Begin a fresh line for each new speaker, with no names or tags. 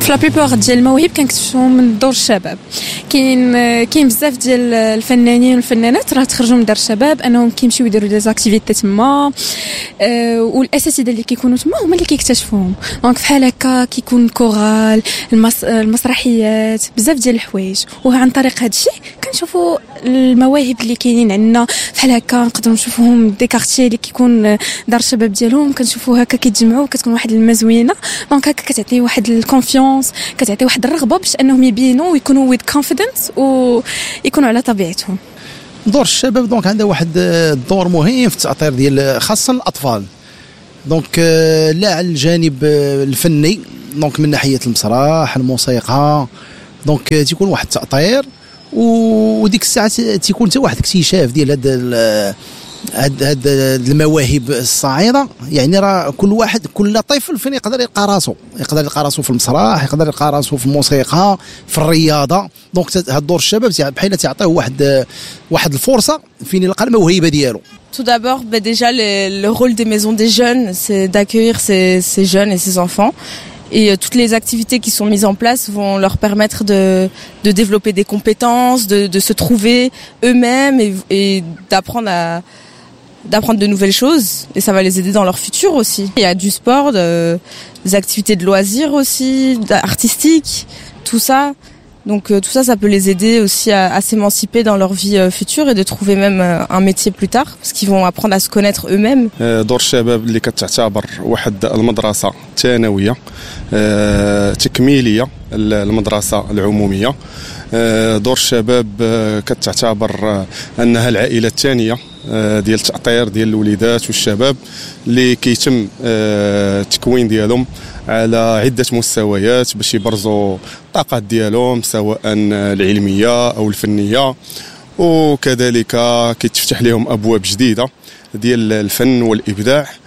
في لا بيبور ديال المواهب كنكتشفوهم من دور الشباب. كاين بزاف ديال الفنانين والفنانات راه تخرجوا من دار الشباب انهم كيمشيو يديروا دي زاكتيفيتي تما، والاساتذه اللي كيكونوا تما هما اللي كيكتشفوهم. دونك فحال هكا كيكون كورال، المسرحيات، بزاف ديال الحوايج، وعن طريق هذا الشيء كنشوفوا المواهب اللي كاينين عندنا. فحال هكا نقدروا نشوفوهم دي كارتيي اللي كيكون دار الشباب ديالهم، كنشوفوا هكا كيتجمعوا، كتكون واحد المزوينه. دونك هكا كتعطي واحد الكونفيونس، كتعطي واحد الرغبه باش انهم يبينوا ويكونوا ويد كونفيدنس ويكونوا على طبيعتهم.
دور الشباب دونك عنده واحد الدور مهم في التأطير ديال خاصة الأطفال. دونك لا على الجانب الفني، دونك من ناحية المسرح، الموسيقى، دونك تيكون واحد التأطير، وديك الساعة تيكون حتى واحد اكتشاف ديال هاد المواهب الصاعده. يعني راه كل طفل فين يقدر يلقى راسو في المسرح، يقدر يلقى راسو في الموسيقى، في الرياضه. دونك هاد دور الشباب بحال تعطيه واحد الفرصه فين يلقى الموهبه ديالو.
Tout d'abord, déjà le rôle des maisons des jeunes, c'est d'accueillir ces jeunes et ces enfants. Et toutes les activités qui sont mises en place vont leur permettre de développer des compétences, de se trouver eux-mêmes et d'apprendre de nouvelles choses, et ça va les aider dans leur futur aussi. Il y a du sport, des activités de loisirs aussi, artistiques, tout ça. Donc tout ça, ça peut les aider aussi à s'émanciper dans leur vie future et de trouver même un métier plus tard, parce qu'ils vont apprendre à se connaître eux-mêmes.
دور الشباب اللي كتعتبر واحد المدرسة ثانوية تكميلية المدرسة العمومية. دور الشباب كتعتبر أنها العائلة الثانية ديال التأطير ديال الوليدات والشباب اللي كيتم التكوين ديالهم على عدة مستويات باش يبرزوا الطاقات ديالهم سواء العلمية أو الفنية، وكذلك كيتفتح لهم أبواب جديدة ديال الفن والإبداع.